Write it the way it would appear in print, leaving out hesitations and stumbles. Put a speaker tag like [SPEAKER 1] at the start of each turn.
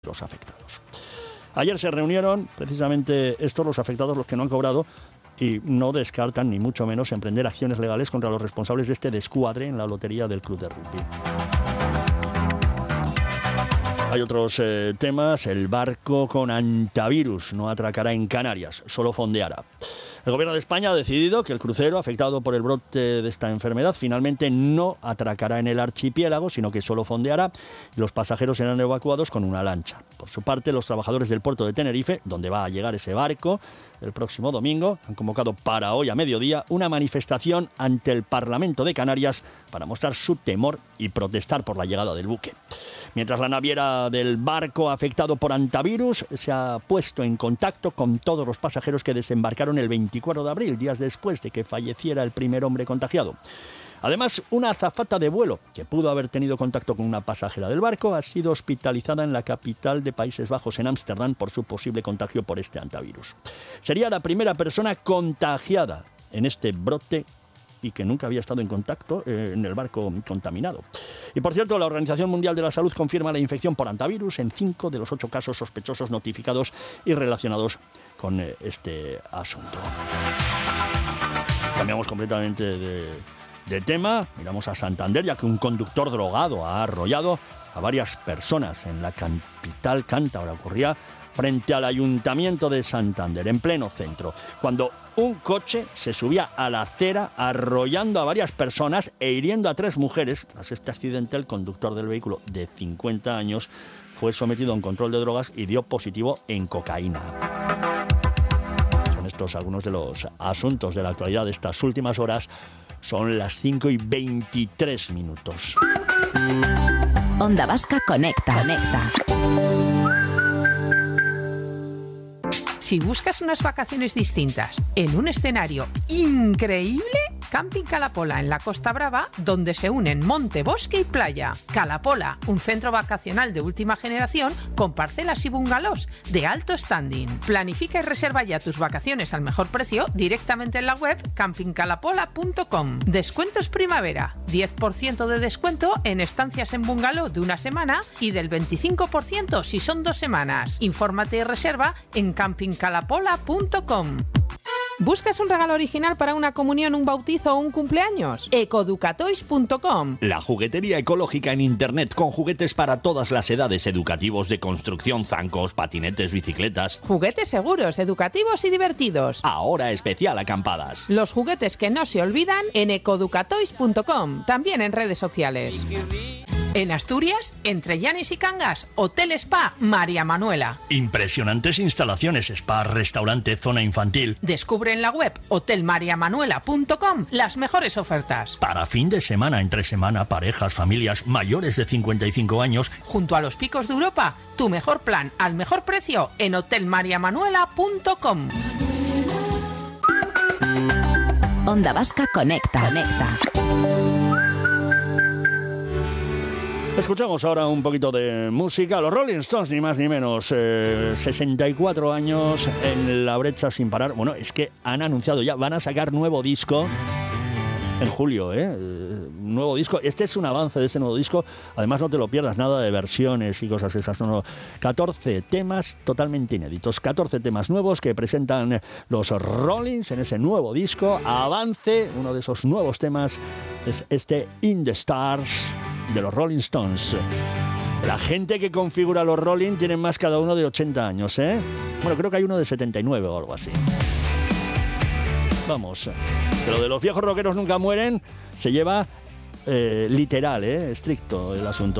[SPEAKER 1] los afectados. Ayer se reunieron precisamente estos, los afectados, los que no han cobrado, y no descartan ni mucho menos emprender acciones legales contra los responsables de este descuadre en la lotería del club de rugby. Hay otros temas. El barco con antivirus no atracará en Canarias, solo fondeará. El Gobierno de España ha decidido que el crucero afectado por el brote de esta enfermedad finalmente no atracará en el archipiélago, sino que solo fondeará y los pasajeros serán evacuados con una lancha. Por su parte, los trabajadores del puerto de Tenerife, donde va a llegar ese barco el próximo domingo, han convocado para hoy a mediodía una manifestación ante el Parlamento de Canarias para mostrar su temor y protestar por la llegada del buque. Mientras la naviera del barco afectado por antivirus se ha puesto en contacto con todos los pasajeros que desembarcaron el 24 de abril, días después de que falleciera el primer hombre contagiado. Además, una azafata de vuelo que pudo haber tenido contacto con una pasajera del barco ha sido hospitalizada en la capital de Países Bajos, en Ámsterdam, por su posible contagio por este antivirus. Sería la primera persona contagiada en este brote y que nunca había estado en contacto en el barco contaminado. Y por cierto, la Organización Mundial de la Salud confirma la infección por antivirus en 5 de los 8 casos sospechosos notificados y relacionados con este asunto. Cambiamos completamente de tema. Miramos a Santander, ya que un conductor drogado ha arrollado a varias personas en la capital cántabra. Ocurría frente al Ayuntamiento de Santander, en pleno centro, cuando un coche se subía a la acera arrollando a varias personas e hiriendo a 3 mujeres. Tras este accidente, el conductor del vehículo, de 50 años, fue sometido a un control de drogas y dio positivo en cocaína. Son estos algunos de los asuntos de la actualidad de estas últimas horas. Son las 5:23.
[SPEAKER 2] Onda Vasca Conecta.
[SPEAKER 3] Si buscas unas vacaciones distintas en un escenario increíble, Camping Calapola en la Costa Brava, donde se unen monte, bosque y playa. Calapola, un centro vacacional de última generación con parcelas y bungalows de alto standing. Planifica y reserva ya tus vacaciones al mejor precio directamente en la web campingcalapola.com. Descuentos primavera, 10% de descuento en estancias en bungalow de una semana y del 25% si son 2 semanas. Infórmate y reserva en campingcalapola.com. ¿Buscas un regalo original para una comunión, un bautizo o un cumpleaños? Ecoeducatoys.com.
[SPEAKER 4] La juguetería ecológica en internet con juguetes para todas las edades, educativos, de construcción, zancos, patinetes, bicicletas.
[SPEAKER 3] Juguetes seguros, educativos y divertidos.
[SPEAKER 4] Ahora especial acampadas.
[SPEAKER 3] Los juguetes que no se olvidan en ecoeducatoys.com. También en redes sociales. En Asturias, entre Llanes y Cangas, Hotel Spa María Manuela.
[SPEAKER 1] Impresionantes instalaciones, spa, restaurante, zona infantil.
[SPEAKER 3] Descubre en la web hotelmariamanuela.com las mejores ofertas.
[SPEAKER 1] Para fin de semana, entre semana, parejas, familias mayores de 55 años.
[SPEAKER 3] Junto a los picos de Europa, tu mejor plan al mejor precio en hotelmariamanuela.com.
[SPEAKER 2] Onda Vasca Conecta.
[SPEAKER 1] Escuchamos ahora un poquito de música. Los Rolling Stones, ni más ni menos, 64 años en la brecha sin parar. Bueno, es que han anunciado ya, van a sacar nuevo disco en julio, nuevo disco. Este es un avance de ese nuevo disco. Además, no te lo pierdas, nada de versiones y cosas esas. No. 14 temas totalmente inéditos. 14 temas nuevos que presentan los Rollins en ese nuevo disco. Avance, uno de esos nuevos temas es este In the Stars de los Rolling Stones. La gente que configura los Rolling tienen más cada uno de 80 años, Bueno, creo que hay uno de 79 o algo así. Vamos. Pero de los viejos rockeros nunca mueren, se lleva literal, estricto el asunto.